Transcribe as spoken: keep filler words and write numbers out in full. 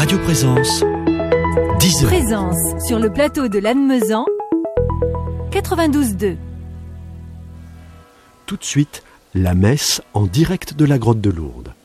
Radio Présence, dix heures. Présence sur le plateau de Lannemezan, quatre-vingt-douze deux. Tout de suite, la messe en direct de la grotte de Lourdes.